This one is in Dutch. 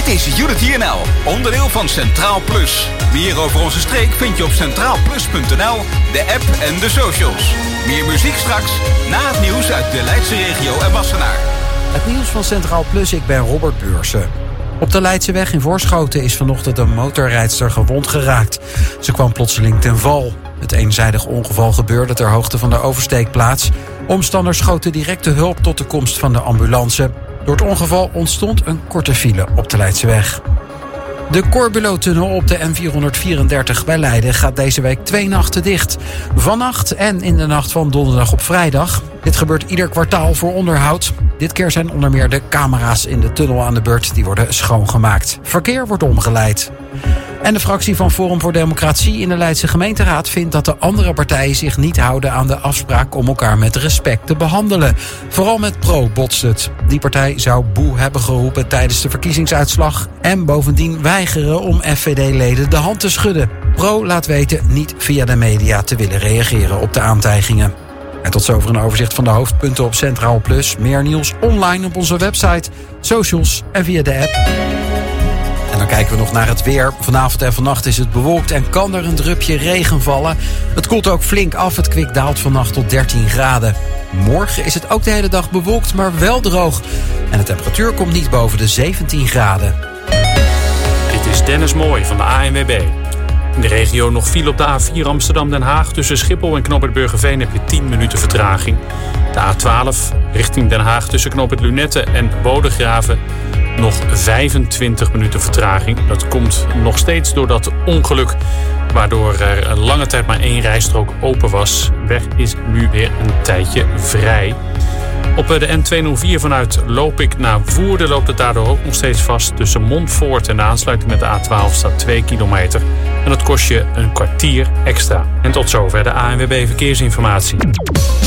Dit is Unity NL, onderdeel van Centraal Plus. Meer over onze streek vind je op centraalplus.nl, de app en de socials. Meer muziek straks, na het nieuws uit de Leidse regio en Wassenaar. Het nieuws van Centraal Plus, ik ben Robert Beursen. Op de Leidseweg in Voorschoten is vanochtend een motorrijdster gewond geraakt. Ze kwam plotseling ten val. Het eenzijdig ongeval gebeurde ter hoogte van de oversteekplaats. Omstanders schoten direct de hulp tot de komst van de ambulance. Door het ongeval ontstond een korte file op de Leidseweg. De Corbulo-tunnel op de N434 bij Leiden gaat deze week 2 nachten dicht. Vannacht en in de nacht van donderdag op vrijdag. Dit gebeurt ieder kwartaal voor onderhoud. Dit keer zijn onder meer de camera's in de tunnel aan de beurt. Die worden schoongemaakt. Verkeer wordt omgeleid. En de fractie van Forum voor Democratie in de Leidse gemeenteraad vindt dat de andere partijen zich niet houden aan de afspraak om elkaar met respect te behandelen. Vooral met Pro botst het. Die partij zou boe hebben geroepen tijdens de verkiezingsuitslag en bovendien weigeren om FVD-leden de hand te schudden. Pro laat weten niet via de media te willen reageren op de aantijgingen. En tot zover een overzicht van de hoofdpunten op Centraal Plus. Meer nieuws online op onze website, socials en via de app. En dan kijken we nog naar het weer. Vanavond en vannacht is het bewolkt en kan er een drupje regen vallen. Het koelt ook flink af. Het kwik daalt vannacht tot 13 graden. Morgen is het ook de hele dag bewolkt, maar wel droog. En de temperatuur komt niet boven de 17 graden. Dit is Dennis Mooij van de ANWB. In de regio nog file op de A4 Amsterdam-Den Haag. Tussen Schiphol en Knoop het Burgerveen heb je 10 minuten vertraging. De A12 richting Den Haag tussen Knoop het Lunette en Bodegraven. Nog 25 minuten vertraging. Dat komt nog steeds door dat ongeluk, waardoor er een lange tijd maar 1 rijstrook open was. Weg is nu weer een tijdje vrij. Op de N204 vanuit Lopik naar Woerden loopt het daardoor ook nog steeds vast. Tussen Montfoort en de aansluiting met de A12 staat 2 kilometer. En dat kost je een kwartier extra. En tot zover de ANWB Verkeersinformatie.